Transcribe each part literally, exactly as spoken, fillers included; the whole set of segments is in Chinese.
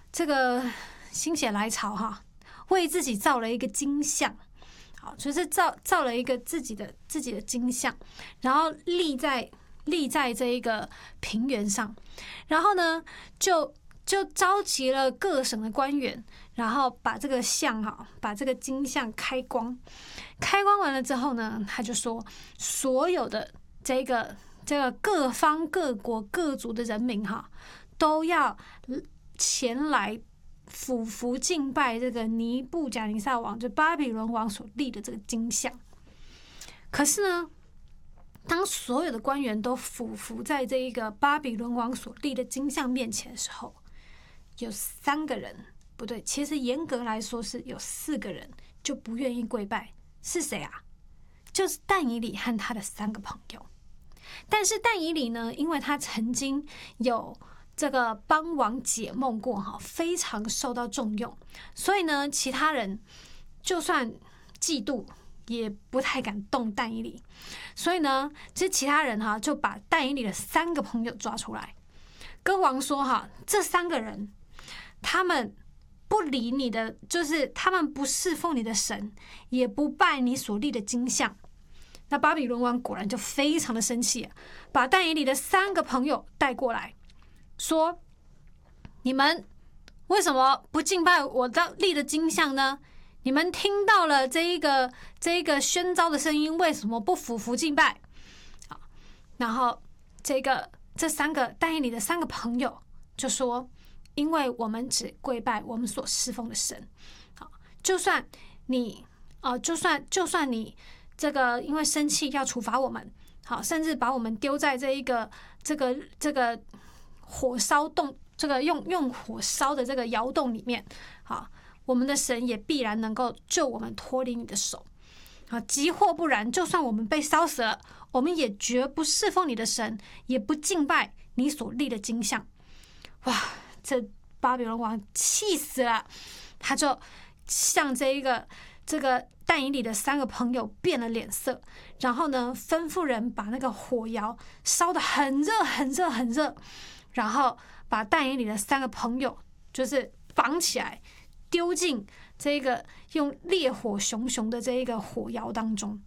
这个心血来潮哈，为自己造了一个金像，好，就是造造了一个自己的自己的金像，然后立在立在这一个平原上，然后呢，就就召集了各省的官员，然后把这个像哈，把这个金像开光，开光完了之后呢，他就说，所有的这个这个各方各国各族的人民哈，都要前来俯伏敬拜这个尼布甲尼撒王，就巴比伦王所立的这个金像。可是呢，当所有的官员都俯伏在这一个巴比伦王所立的金像面前的时候，有三个人，不对，其实严格来说是有四个人就不愿意跪拜。是谁啊？就是但以理和他的三个朋友。但是但以理呢，因为他曾经有这个帮王解梦过哈，非常受到重用，所以呢，其他人就算嫉妒也不太敢动但以理。所以呢，其实其他人哈就把但以理的三个朋友抓出来，跟王说哈，这三个人他们不理你的，就是他们不侍奉你的神，也不拜你所立的金像。那巴比伦王果然就非常的生气，把但以理的三个朋友带过来，说：你们为什么不敬拜我立的金像呢？你们听到了这一个这一个宣召的声音，为什么不俯伏敬拜？好，然后这个这三个但以理的三个朋友就说：因为我们只跪拜我们所侍奉的神。好，就算你呃，就算就算你这个因为生气要处罚我们，好，甚至把我们丢在这一个这个这个火烧洞，这个用用火烧的这个窑洞里面，好，我们的神也必然能够救我们脱离你的手。啊，即或不然，就算我们被烧死了，我们也绝不侍奉你的神，也不敬拜你所立的金像。哇！这巴比伦王气死了，他就向这一个这个但以理的三个朋友变了脸色，然后呢，吩咐人把那个火窑烧得很热很热很热，然后把但以理的三个朋友就是绑起来，丢进这个用烈火熊熊的这一个火窑当中。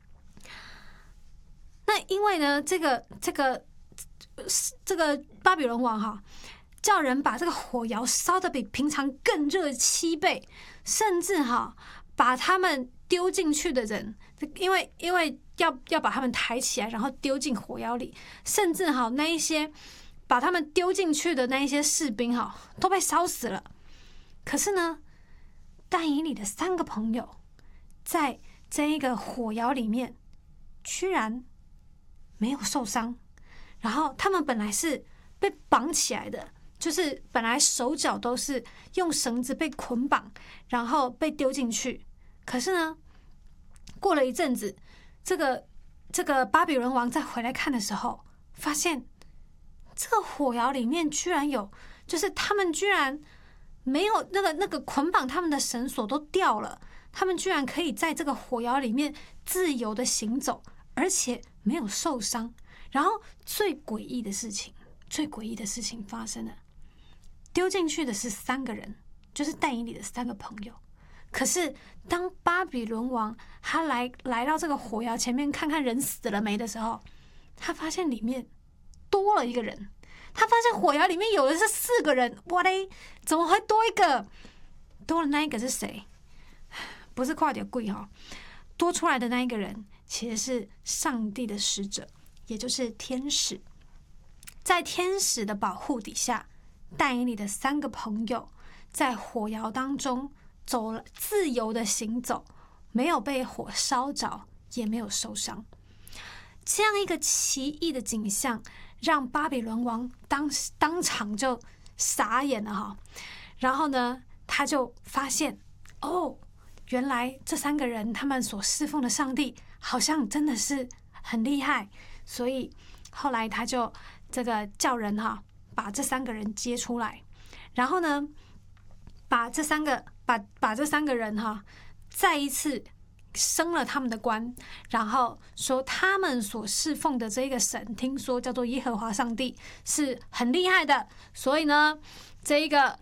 那因为呢，这个这个这个巴比伦王哈，叫人把这个火窑烧得比平常更热七倍，甚至哈把他们丢进去的人，因为因为要要把他们抬起来，然后丢进火窑里，甚至哈那一些把他们丢进去的那一些士兵哈都被烧死了。可是呢，但以理的三个朋友在这一个火窑里面居然没有受伤，然后他们本来是被绑起来的，就是本来手脚都是用绳子被捆绑，然后被丢进去。可是呢，过了一阵子，这个这个巴比伦王再回来看的时候，发现这个火窑里面居然有，就是他们居然没有那个那个捆绑他们的绳索都掉了，他们居然可以在这个火窑里面自由的行走，而且没有受伤。然后最诡异的事情，最诡异的事情发生了，丢进去的是三个人，就是但以理的三个朋友。可是当巴比伦王他来来到这个火窑前面看看人死了没的时候，他发现里面多了一个人。他发现火窑里面有的是四个人，哇嘞，怎么会多一个？多了那一个是谁？不是跨点贵哈，多出来的那一个人其实是上帝的使者，也就是天使。在天使的保护底下，但以理的三个朋友在火窑当中走了，自由的行走，没有被火烧着，也没有受伤。这样一个奇异的景象，让巴比伦王当当场就傻眼了哈。然后呢，他就发现，哦，原来这三个人他们所侍奉的上帝好像真的是很厉害，所以后来他就这个叫人哈，把这三个人接出来，然后呢，把这三个把把这三个人哈，再一次升了他们的官，然后说他们所侍奉的这个神，听说叫做耶和华上帝是很厉害的，所以呢，这一个